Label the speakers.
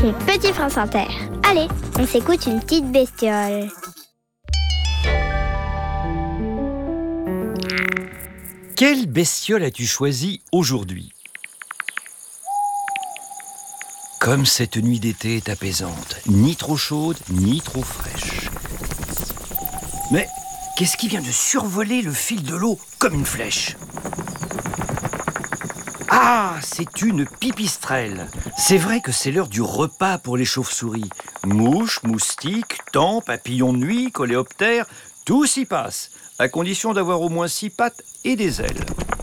Speaker 1: émission Petit Prince Inter. Allez, on s'écoute une petite bestiole.
Speaker 2: Quelle bestiole as-tu choisi aujourd'hui ? Comme cette nuit d'été est apaisante, ni trop chaude, ni trop fraîche. Mais qu'est-ce qui vient de survoler le fil de l'eau comme une flèche ? Ah, c'est une pipistrelle. C'est vrai que c'est l'heure du repas pour les chauves-souris. Mouches, moustiques, tampes, papillons de nuit, coléoptères, tout s'y passe, à condition d'avoir au moins 6 pattes et des ailes.